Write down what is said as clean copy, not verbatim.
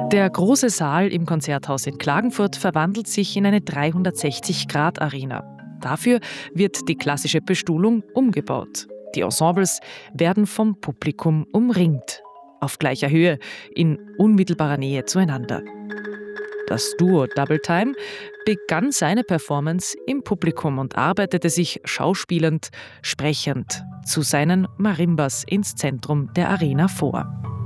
Der große Saal im Konzerthaus in Klagenfurt verwandelt sich in eine 360-Grad-Arena. Dafür wird die klassische Bestuhlung umgebaut. Die Ensembles werden vom Publikum umringt. Auf gleicher Höhe, in unmittelbarer Nähe zueinander. Das Duo Double Time begann seine Performance im Publikum und arbeitete sich schauspielend, sprechend zu seinen Marimbas ins Zentrum der Arena vor.